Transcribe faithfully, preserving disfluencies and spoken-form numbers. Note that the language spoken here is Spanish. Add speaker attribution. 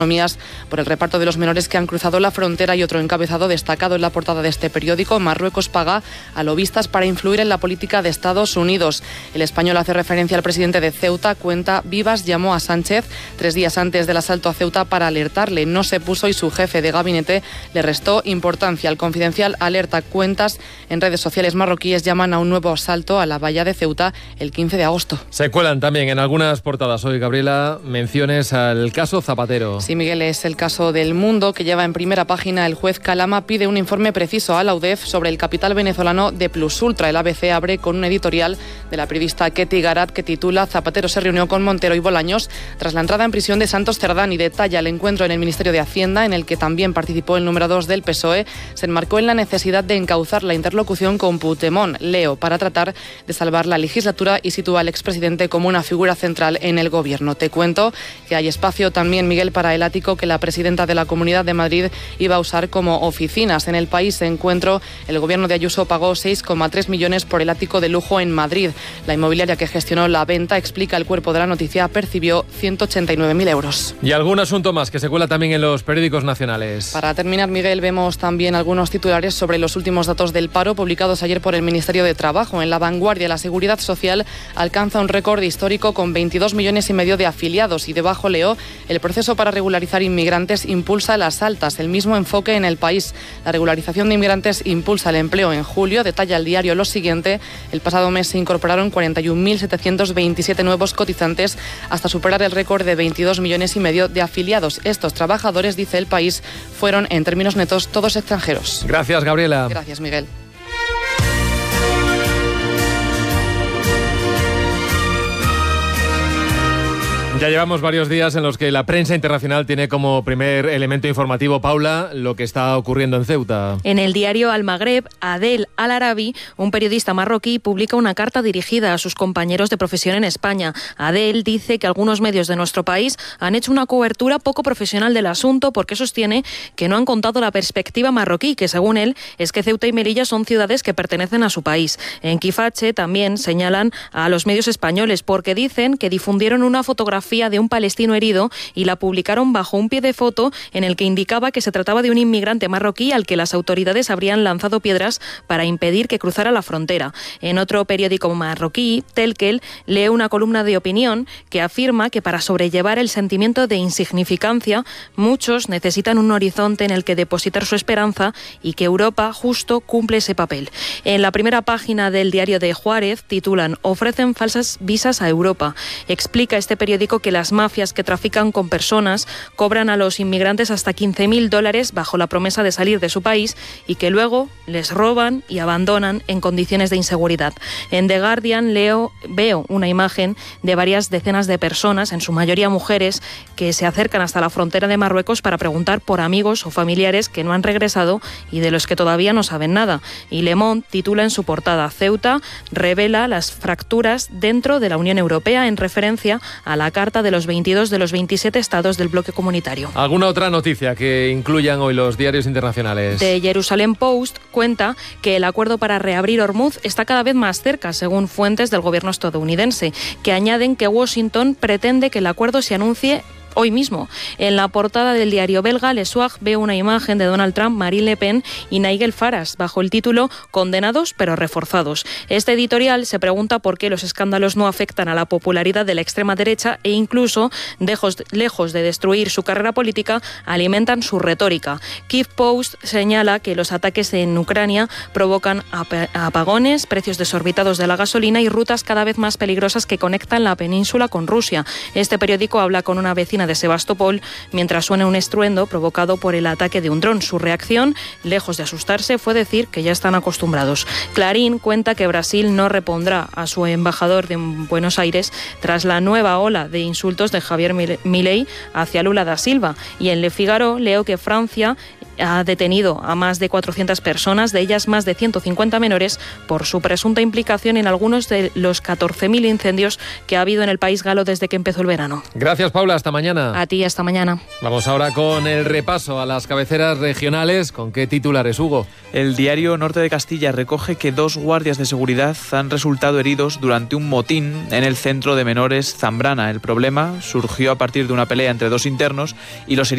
Speaker 1: por el reparto de los menores que han cruzado la frontera, y otro encabezado destacado en la portada de este periódico: Marruecos paga a lobistas para influir en la política de Estados Unidos. El Español hace referencia al presidente de Ceuta, cuenta: Vivas llamó a Sánchez tres días antes del asalto a Ceuta para alertarle, no se puso y su jefe de gabinete le restó importancia. El Confidencial alerta: cuentas en redes sociales marroquíes llaman a un nuevo asalto a la bahía de Ceuta el quince de agosto.
Speaker 2: Se cuelan también en algunas portadas hoy, Gabriela, menciones al caso Zapatero.
Speaker 1: Sí, Miguel, es el caso del Mundo que lleva en primera página: el juez Calama pide un informe preciso a la U D E F sobre el capital venezolano de Plus Ultra. El A B C abre con un editorial de la periodista Ketty Garat que titula: Zapatero se reunió con Montero y Bolaños tras la entrada en prisión de Santos Cerdán, y detalla el encuentro en el Ministerio de Hacienda, en el que también participó el número dos del P S O E. Se enmarcó en la necesidad de encauzar la interlocución con Puigdemont, Leo, para tratar de salvar la legislatura, y sitúa al expresidente como una figura central en el gobierno. Te cuento que hay espacio también, Miguel, para el ático que la presidenta de la Comunidad de Madrid iba a usar como oficinas. En El País encuentro: el gobierno de Ayuso pagó seis coma tres millones por el ático de lujo en Madrid. La inmobiliaria que gestionó la venta, explica el cuerpo de la noticia, percibió ciento ochenta y nueve mil euros.
Speaker 2: Y algún asunto más que se cuela también en los periódicos nacionales.
Speaker 1: Para terminar, Miguel, vemos también algunos titulares sobre los últimos datos del paro publicados ayer por el Ministerio de Trabajo. En La Vanguardia, la Seguridad Social alcanza un récord histórico con veintidós millones y medio de afiliados, y debajo leo: el proceso para regularizar inmigrantes impulsa las altas. El mismo enfoque en El País: la regularización de inmigrantes impulsa el empleo en julio. Detalla el diario lo siguiente: el pasado mes se incorporaron cuarenta y un mil setecientos veintisiete nuevos cotizantes, hasta superar el récord de veintidós millones y medio de afiliados. Estos trabajadores, dice El País, fueron en términos netos todos extranjeros.
Speaker 2: Gracias, Gabriela.
Speaker 1: Gracias, Miguel.
Speaker 2: Ya llevamos varios días en los que la prensa internacional tiene como primer elemento informativo, Paula, lo que está ocurriendo en Ceuta.
Speaker 3: En el diario Al Magreb, Adel Al-Arabi, un periodista marroquí, publica una carta dirigida a sus compañeros de profesión en España. Adel dice que algunos medios de nuestro país han hecho una cobertura poco profesional del asunto, porque sostiene que no han contado la perspectiva marroquí, que según él es que Ceuta y Melilla son ciudades que pertenecen a su país. En Quifache también señalan a los medios españoles porque dicen que difundieron una fotografía de un palestino herido y la publicaron bajo un pie de foto en el que indicaba que se trataba de un inmigrante marroquí al que las autoridades habrían lanzado piedras para impedir que cruzara la frontera. En otro periódico marroquí, Telkel lee una columna de opinión que afirma que para sobrellevar el sentimiento de insignificancia, muchos necesitan un horizonte en el que depositar su esperanza, y que Europa justo cumple ese papel. En la primera página del diario de Juárez titulan: ofrecen falsas visas a Europa. Explica este periódico que las mafias que trafican con personas cobran a los inmigrantes hasta quince mil dólares bajo la promesa de salir de su país, y que luego les roban y abandonan en condiciones de inseguridad. En The Guardian leo, veo una imagen de varias decenas de personas, en su mayoría mujeres, que se acercan hasta la frontera de Marruecos para preguntar por amigos o familiares que no han regresado y de los que todavía no saben nada. Y Le Monde titula en su portada: Ceuta revela las fracturas dentro de la Unión Europea, en referencia a la carta de los veintidós de los veintisiete estados del bloque comunitario.
Speaker 2: ¿Alguna otra noticia que incluyan hoy los diarios internacionales?
Speaker 3: The Jerusalem Post cuenta que el acuerdo para reabrir Hormuz está cada vez más cerca, según fuentes del gobierno estadounidense, que añaden que Washington pretende que el acuerdo se anuncie hoy mismo. En la portada del diario belga Le Soir veo una imagen de Donald Trump, Marine Le Pen y Nigel Farage bajo el título Condenados pero reforzados. Este editorial se pregunta por qué los escándalos no afectan a la popularidad de la extrema derecha, e incluso, lejos, lejos de destruir su carrera política, alimentan su retórica. Kiev Post señala que los ataques en Ucrania provocan ap- apagones, precios desorbitados de la gasolina y rutas cada vez más peligrosas que conectan la península con Rusia. Este periódico habla con una vecina de Sebastopol mientras suena un estruendo provocado por el ataque de un dron. Su reacción, lejos de asustarse, fue decir que ya están acostumbrados. Clarín cuenta que Brasil no repondrá a su embajador de Buenos Aires tras la nueva ola de insultos de Javier Milei hacia Lula da Silva. Y en Le Figaro leo que Francia ha detenido a más de cuatrocientas personas, de ellas más de ciento cincuenta menores, por su presunta implicación en algunos de los catorce mil incendios que ha habido en el país galo desde que empezó el verano.
Speaker 2: Gracias, Paula. Hasta mañana.
Speaker 3: A ti, hasta mañana.
Speaker 2: Vamos ahora con el repaso a las cabeceras regionales. ¿Con qué titulares, Hugo?
Speaker 4: El diario Norte de Castilla recoge que dos guardias de seguridad han resultado heridos durante un motín en el centro de menores Zambrana. El problema surgió a partir de una pelea entre dos internos y los heridos